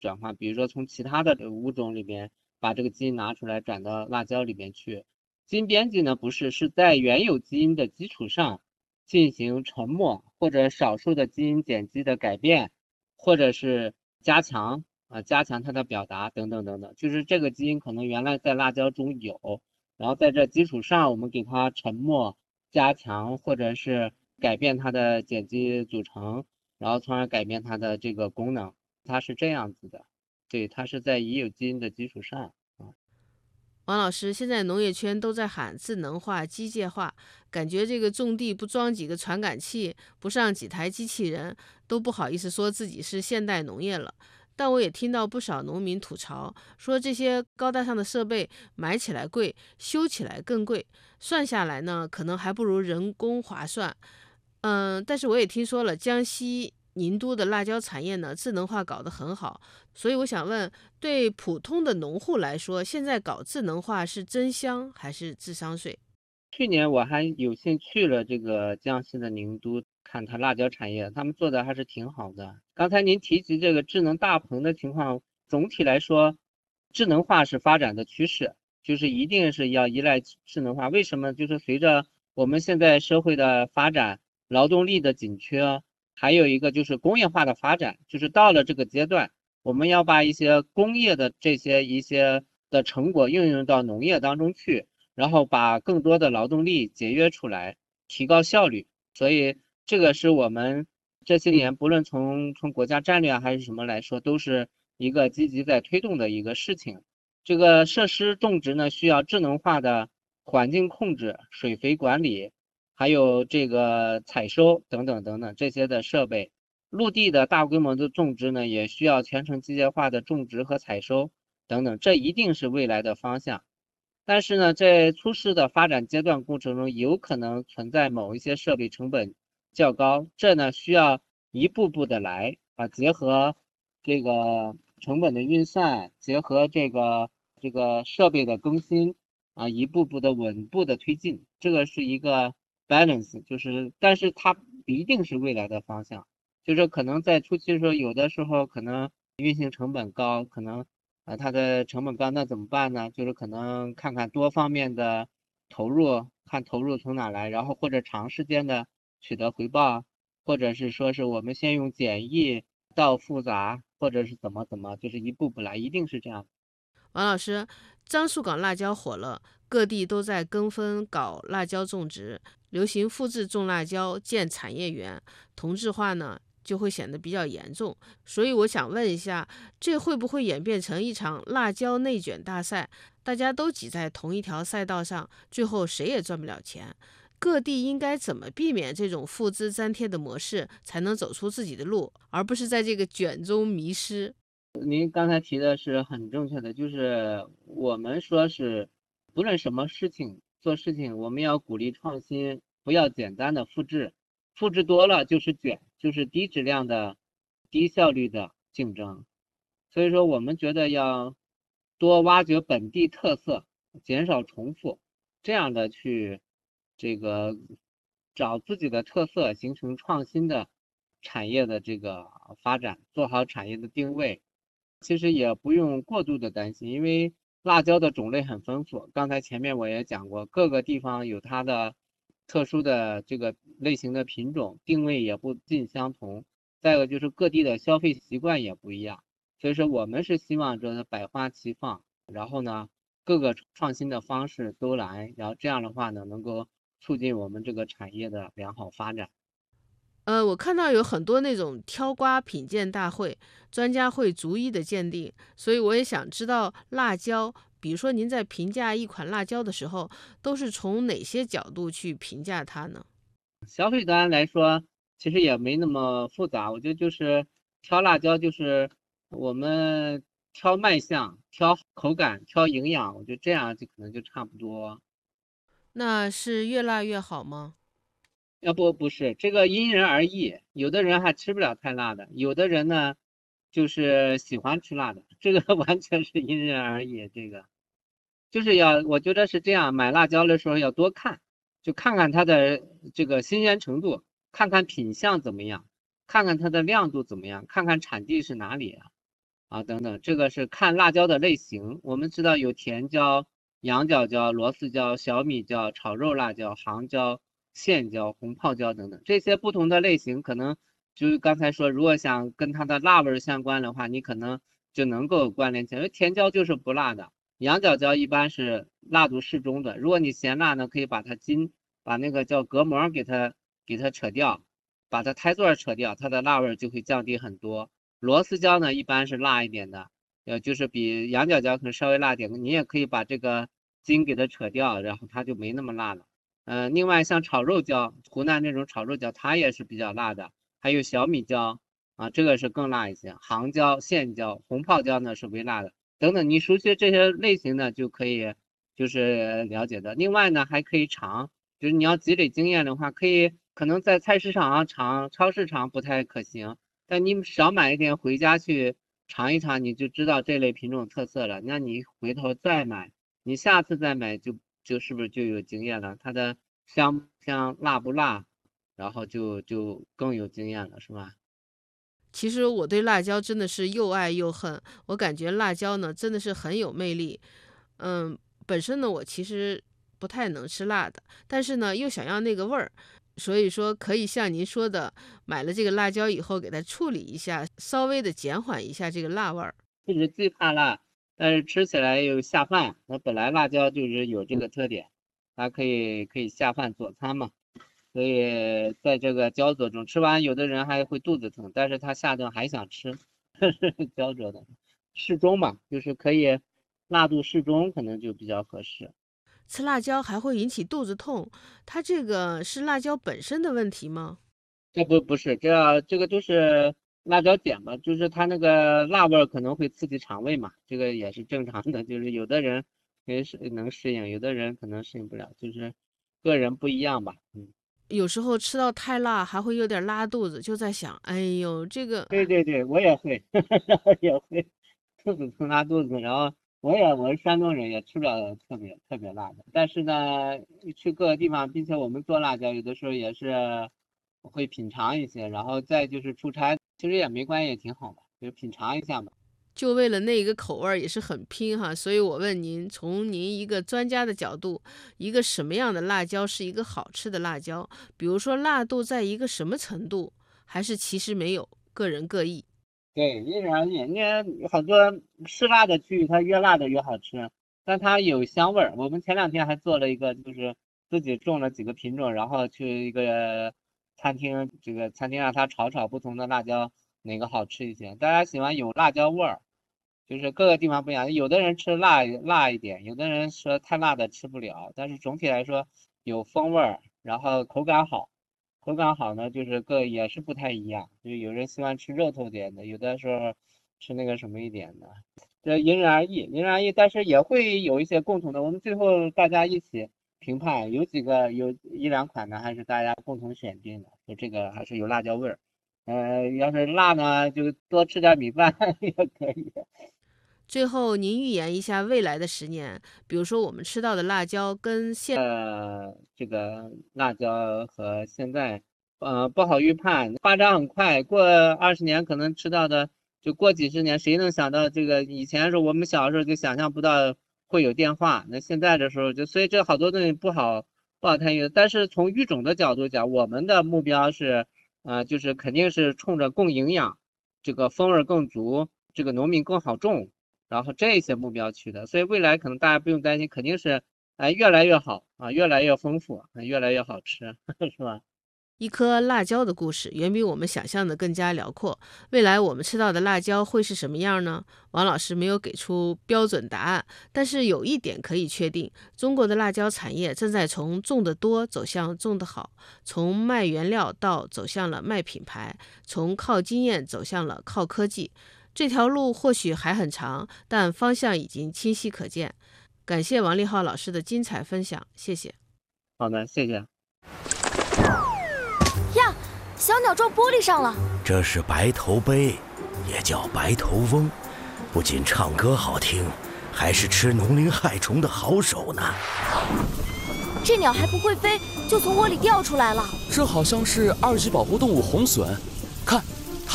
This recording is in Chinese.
转换，比如说从其他的物种里边把这个基因拿出来转到辣椒里边去。基因编辑呢不是，是在原有基因的基础上进行沉默或者少数的基因碱基的改变，或者是加强它的表达等等等等。就是这个基因可能原来在辣椒中有，然后在这基础上我们给它沉默、加强或者是改变它的碱基组成，然后从而改变它的这个功能。它是这样子的，对，它是在已有基因的基础上。 王老师，现在农业圈都在喊智能化、机械化，感觉这个种地不装几个传感器，不上几台机器人，都不好意思说自己是现代农业了。但我也听到不少农民吐槽，说这些高大上的设备买起来贵，修起来更贵，算下来呢，可能还不如人工划算。但是我也听说了，江西宁都的辣椒产业呢，智能化搞得很好，所以我想问，对普通的农户来说，现在搞智能化是真香还是智商税？ 去年我还有幸去了这个江西的宁都，看它辣椒产业，他们做的还是挺好的。刚才您提及这个智能大棚的情况，总体来说，智能化是发展的趋势，就是一定是要依赖智能化。为什么？就是随着我们现在社会的发展，劳动力的紧缺，还有一个就是工业化的发展，就是到了这个阶段，我们要把一些工业的一些的成果应用到农业当中去。然后把更多的劳动力节约出来，提高效率。所以这个是我们这些年不论从国家战略还是什么来说，都是一个积极在推动的一个事情。这个设施种植呢，需要智能化的环境控制、水肥管理，还有这个采收等等等等这些的设备。陆地的大规模的种植呢，也需要全程机械化的种植和采收等等，这一定是未来的方向。但是呢，在初始的发展阶段过程中，有可能存在某一些设备成本较高，这呢需要一步步的来啊，结合这个成本的运算，结合这个设备的更新啊，一步步的稳步的推进，这个是一个 balance，就是但是它不一定是未来的方向，就是可能在初期的时候，有的时候可能运行成本高，可能它的成本高，那怎么办呢？就是可能看看多方面的投入，看投入从哪来，然后或者长时间的取得回报，或者是说是我们先用简易到复杂，或者是怎么，就是一步步来，一定是这样。 王老师，樟树港辣椒火了，各地都在跟风搞辣椒种植，流行复制种辣椒建产业园，同质化呢就会显得比较严重。所以我想问一下，这会不会演变成一场辣椒内卷大赛？大家都挤在同一条赛道上，最后谁也赚不了钱。各地应该怎么避免这种复制粘贴的模式，才能走出自己的路，而不是在这个卷中迷失？ 您刚才提的是很正确的，就是我们说是不论什么事情做事情，我们要鼓励创新，不要简单的复制，复制多了就是卷，就是低质量的、低效率的竞争。所以说，我们觉得要多挖掘本地特色，减少重复，这样的去这个找自己的特色，形成创新的产业的这个发展，做好产业的定位。其实也不用过度的担心，因为辣椒的种类很丰富。刚才前面我也讲过，各个地方有它的特殊的这个类型的品种，定位也不尽相同。再一个就是各地的消费习惯也不一样。所以说我们是希望这百花齐放，然后呢，各个创新的方式都来，然后这样的话呢，能够促进我们这个产业的良好发展。 我看到有很多那种挑瓜品鉴大会，专家会逐一的鉴定，所以我也想知道辣椒，比如说您在评价一款辣椒的时候，都是从哪些角度去评价它呢？ 消费端来说，其实也没那么复杂，我觉得就是挑辣椒，就是我们挑卖相、挑口感、挑营养，我觉得这样就可能就差不多。 那是越辣越好吗？ 要不是这个因人而异，有的人还吃不了太辣的，有的人呢就是喜欢吃辣的，这个完全是因人而异。这个就是我觉得是这样，买辣椒的时候要多看，就看看它的这个新鲜程度，看看品相怎么样，看看它的亮度怎么样，看看产地是哪里啊。 啊等等，这个是看辣椒的类型。我们知道有甜椒、羊角椒、螺丝椒、小米椒、炒肉辣椒、杭椒、线椒、红泡椒等等，这些不同的类型可能就是刚才说，如果想跟它的辣味相关的话，你可能就能够关联起来。因为甜椒就是不辣的，羊角椒一般是辣度适中的。如果你嫌辣呢，可以把把那个叫隔膜给它扯掉，把它胎座扯掉，它的辣味就会降低很多。螺丝椒呢一般是辣一点的，就是比羊角椒可能稍微辣点，你也可以把这个筋给它扯掉，然后它就没那么辣了。另外像炒肉椒，湖南那种炒肉椒它也是比较辣的，还有小米椒啊，这个是更辣一些。杭椒、线椒、红泡椒呢是微辣的，等等，你熟悉这些类型呢就可以就是了解的。另外呢还可以尝，就是你要积累经验的话，可能在菜市场尝、超市尝不太可行，但你少买一点回家去尝一尝，你就知道这类品种特色了。那你回头再买，你下次再买就是不是就有经验了？它的香不香、辣不辣，然后就更有经验了，是吧？ 其实我对辣椒真的是又爱又恨，我感觉辣椒呢真的是很有魅力。嗯，本身呢我其实不太能吃辣的，但是呢又想要那个味儿，所以说可以像您说的，买了这个辣椒以后给它处理一下，稍微的减缓一下这个辣味儿。 其实既怕辣，但是吃起来又下饭。那本来辣椒就是有这个特点，它可以下饭佐餐嘛。所以在这个焦灼中，吃完有的人还会肚子疼，但是他下顿还想吃，这是焦灼的，适中嘛，就是可以辣度适中，可能就比较合适。 吃辣椒还会引起肚子痛，它这个是辣椒本身的问题吗？ 不是，这个都是辣椒碱嘛，就是它那个辣味儿可能会刺激肠胃嘛，这个也是正常的，就是有的人能适应，有的人可能适应不了，就是个人不一样吧。 有时候吃到太辣还会有点拉肚子，就在想，哎呦，这个对对对，我也会，也会肚子疼拉肚子，然后我是山东人，也吃不了特别辣的。但是呢，去各个地方，并且我们做辣椒，有的时候也是会品尝一些，然后再就是出差，其实也没关系，也挺好的，就品尝一下嘛。 就为了那一个口味儿也是很拼哈。所以我问您，从您一个专家的角度，一个什么样的辣椒是一个好吃的辣椒？比如说辣度在一个什么程度，还是其实没有，个人各异。 对，因人而异。你看好多吃辣的区域，它越辣的越好吃，但它有香味儿。我们前两天还做了一个，就是自己种了几个品种，然后去一个餐厅，这个餐厅让它炒不同的辣椒，哪个好吃一些。大家喜欢有辣椒味儿，就是各个地方不一样。有的人吃辣一点，有的人说太辣的吃不了，但是总体来说有风味儿，然后口感好。口感好呢，就是也是不太一样，就有人喜欢吃肉头点的，有的时候吃那个什么一点的，这因人而异，因人而异，但是也会有一些共同的，我们最后大家一起评判，有一两款呢，还是大家共同选定的，就这个还是有辣椒味儿，要是辣呢，就多吃点米饭也可以。 最后，您预言一下未来的10年，比如说我们吃到的辣椒跟这个辣椒和现在，不好预判，发展很快，过20年可能吃到的，就过几十年，谁能想到这个？以前是我们小时候就想象不到会有电话，那现在的时候所以这好多东西不好参与。但是从育种的角度讲，我们的目标是，就是肯定是冲着更营养，这个风味更足，这个农民更好种。然后这些目标去的，所以未来可能大家不用担心，肯定是越来越好啊，越来越丰富，越来越好吃，是吧？ 一颗辣椒的故事，远比我们想象的更加辽阔。未来我们吃到的辣椒会是什么样呢？王老师没有给出标准答案，但是有一点可以确定，中国的辣椒产业正在从种得多走向种得好，从卖原料到走向了卖品牌，从靠经验走向了靠科技。这条路或许还很长，但方向已经清晰可见。感谢王立浩老师的精彩分享，谢谢。 好的，谢谢。 呀，小鸟撞玻璃上了。 这是白头鹎，也叫白头翁，不仅唱歌好听，还是吃农林害虫的好手呢。 这鸟还不会飞，就从窝里掉出来了。 这好像是2级保护动物红隼，